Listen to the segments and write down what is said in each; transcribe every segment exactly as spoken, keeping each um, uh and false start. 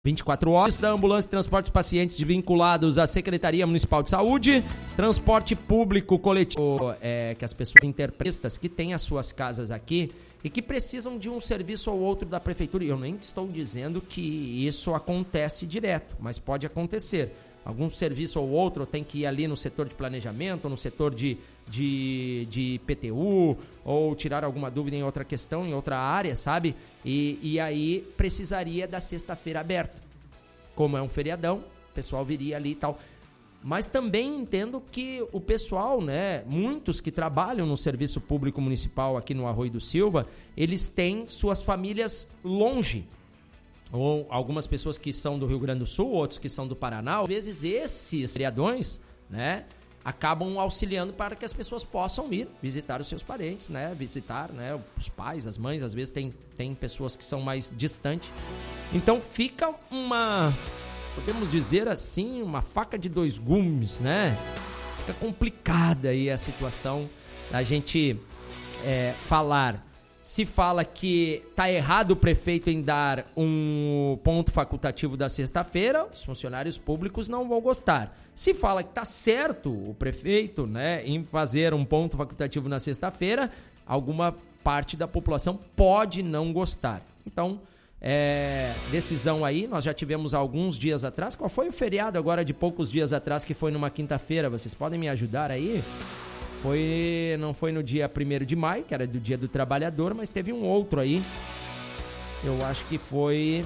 vinte e quatro horas da ambulância e transporte de pacientes vinculados à Secretaria Municipal de Saúde, transporte público coletivo, é, que as pessoas interpretas que têm as suas casas aqui e que precisam de um serviço ou outro da prefeitura. E eu nem estou dizendo que isso acontece direto, mas pode acontecer. Algum serviço ou outro tem que ir ali no setor de planejamento, no setor de, de, de P T U, ou tirar alguma dúvida em outra questão, em outra área, sabe? E, e aí precisaria da sexta-feira aberta. Como é um feriadão, o pessoal viria ali e tal. Mas também entendo que o pessoal, né, muitos que trabalham no serviço público municipal aqui no Arroio do Silva, eles têm suas famílias longe. Ou algumas pessoas que são do Rio Grande do Sul, outros que são do Paraná. Às vezes esses feriadões, né, acabam auxiliando para que as pessoas possam ir visitar os seus parentes, né, visitar, né, os pais, as mães. Às vezes tem, tem pessoas que são mais distantes. Então fica uma, podemos dizer assim, uma faca de dois gumes, né? Fica complicada aí a situação da gente é, falar. Se fala que está errado o prefeito em dar um ponto facultativo da sexta-feira, os funcionários públicos não vão gostar. Se fala que está certo o prefeito, né, em fazer um ponto facultativo na sexta-feira, alguma parte da população pode não gostar. Então, é, decisão aí, nós já tivemos alguns dias atrás. Qual foi o feriado agora de poucos dias atrás que foi numa quinta-feira? Vocês podem me ajudar aí? Foi, não foi no dia primeiro de maio, que era do Dia do Trabalhador, mas teve um outro aí. Eu acho que foi...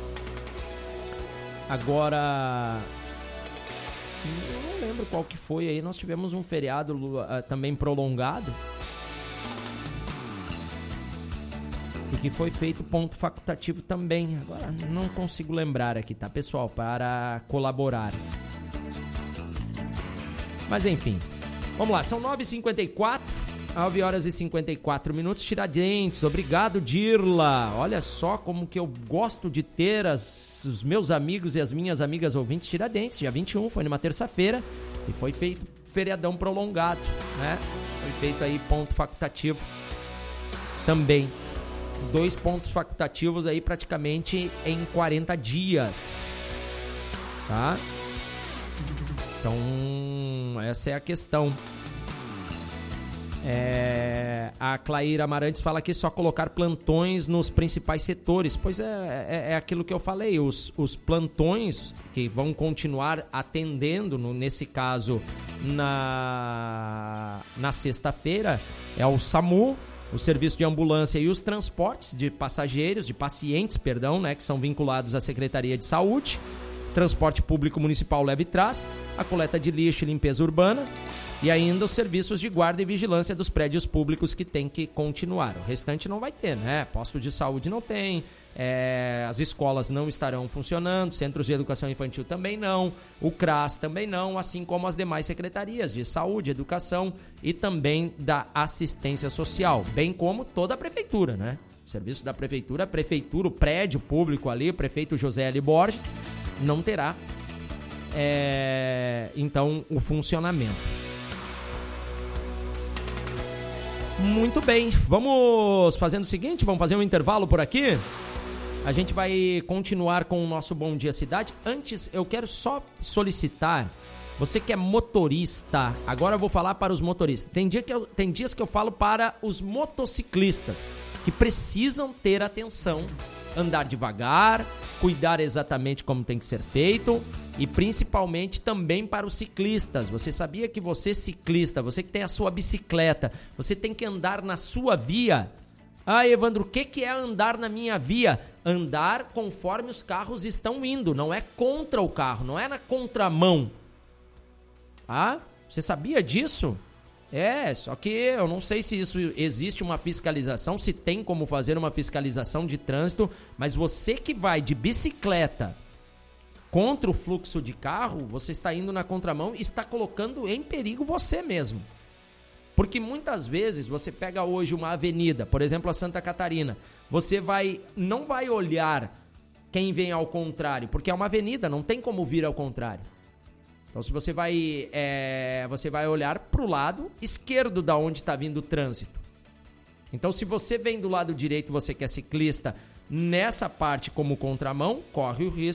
Agora... Eu não lembro qual que foi aí. Nós tivemos um feriado uh, também prolongado. E que foi feito ponto facultativo também. Agora não consigo lembrar aqui, tá, pessoal? Para colaborar. Mas enfim... Vamos lá, são nove e cinquenta e quatro, nove horas e cinquenta e quatro minutos, Tiradentes. Obrigado, Dirla. Olha só como que eu gosto de ter as, os meus amigos e as minhas amigas ouvintes Tiradentes. Dia vinte e um, foi numa terça-feira e foi feito feriadão prolongado, né? Foi feito aí ponto facultativo também. Dois pontos facultativos aí praticamente em quarenta dias, tá? Então, essa é a questão. É, a Claíra Amarantes fala que só colocar plantões nos principais setores. Pois é, é, é aquilo que eu falei. Os, os plantões que vão continuar atendendo, no, nesse caso, na, na sexta-feira, é o SAMU, o serviço de ambulância e os transportes de passageiros, de pacientes, perdão, né, que são vinculados à Secretaria de Saúde. Transporte público municipal leva e traz, a coleta de lixo e limpeza urbana e ainda os serviços de guarda e vigilância dos prédios públicos que tem que continuar. O restante não vai ter, né? Posto de saúde não tem, é, as escolas não estarão funcionando, centros de educação infantil também não, o CRAS também não, assim como as demais secretarias de saúde, educação e também da assistência social, bem como toda a prefeitura, né? O serviço da prefeitura, a prefeitura, o prédio público ali, o prefeito José L. Borges, não terá, é, então, o funcionamento. Muito bem, vamos fazendo o seguinte, vamos fazer um intervalo por aqui. A gente vai continuar com o nosso Bom Dia Cidade. Antes, eu quero só solicitar, você que é motorista, agora eu vou falar para os motoristas. Tem, dia que eu, tem dias que eu falo para os motociclistas, que precisam ter atenção, andar devagar, cuidar exatamente como tem que ser feito e principalmente também para os ciclistas. Você sabia que você ciclista, você que tem a sua bicicleta, você tem que andar na sua via? Ah, Evandro, o que, que é andar na minha via? Andar conforme os carros estão indo, não é contra o carro, não é na contramão. Ah, você sabia disso? É, só que eu não sei se isso existe uma fiscalização, se tem como fazer uma fiscalização de trânsito, mas você que vai de bicicleta contra o fluxo de carro, você está indo na contramão e está colocando em perigo você mesmo. Porque muitas vezes você pega hoje uma avenida, por exemplo a Santa Catarina, você vai, não vai olhar quem vem ao contrário, porque é uma avenida, não tem como vir ao contrário. Então, se você vai, é, você vai olhar para o lado esquerdo da onde está vindo o trânsito. Então, se você vem do lado direito, você que é ciclista, nessa parte como contramão, corre o risco